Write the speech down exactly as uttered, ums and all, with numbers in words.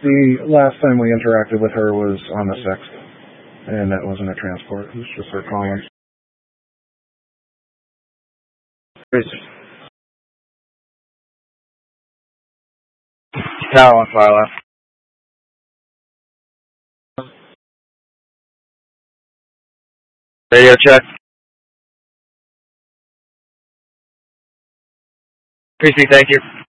The last time we interacted with her was on the sixth, and that wasn't a transport. It was just her calling. Tower on fire left. Radio check. Precinct, thank you.